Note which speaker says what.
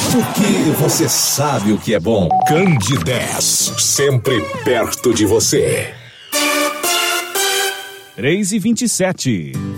Speaker 1: Porque você sabe o que é bom. Candidez, sempre perto de você.
Speaker 2: 3h27.